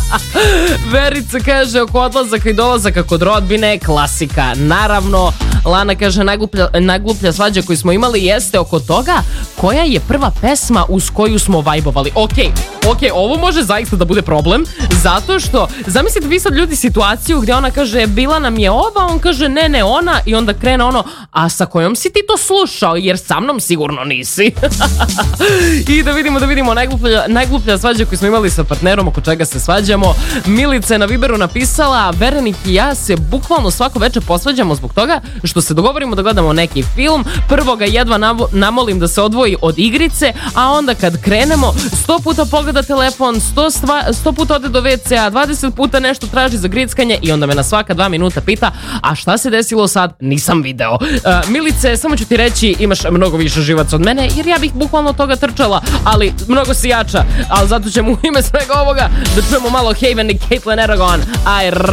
Verica kaže oko odlazaka i dolazaka kod rodbine, klasika. Naravno, Lana kaže najgluplja svađa koju smo imali jeste oko toga koja je prva pesma uz koju smo vajbovali. Ok, ovo može zaista da bude problem, zato što, zamislite vi sad ljudi situaciju gdje ona kaže bila nam je ova, on kaže ne ona, i onda krene ono, a sa kojom si ti to slušao, jer sa mnom sigurno nisi. I da vidimo najgluplja svađa koju smo imali sa partnerom, oko čega se svađamo. Milica je na Viberu napisala, Verenik i ja se bukvalno svako večer posvađamo zbog toga što se dogovorimo da gledamo neki film, prvo ga jedva namolim da se odvoji od igrice, a onda kad krenemo 100 puta pogleda telefon, 100 puta ode do WC-a, 20 puta nešto traži za grickanje i onda me na svaka 2 minuta pita, a šta se desilo sad? Nisam video. Milice, samo ću ti reći, imaš mnogo više živaca od mene, jer ja bih bukvalno toga trčala, ali mnogo si jača, ali zato ćemo u ime svega ovoga da čujemo malo Haven i Caitlin Aragon.